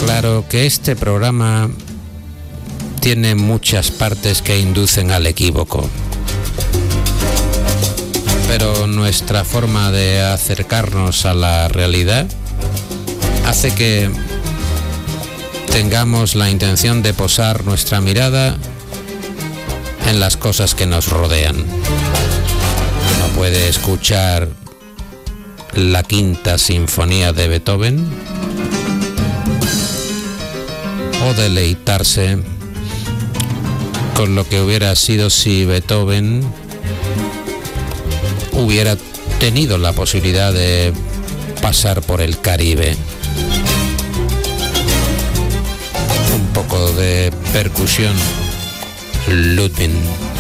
claro que este programa tiene muchas partes que inducen al equívoco, pero nuestra forma de acercarnos a la realidad hace que tengamos la intención de posar nuestra mirada en las cosas que nos rodean. Uno puede escuchar la Quinta Sinfonía de Beethoven o deleitarse con lo que hubiera sido si Beethoven hubiera tenido la posibilidad de pasar por el Caribe. Un poco de percusión, Ludwig.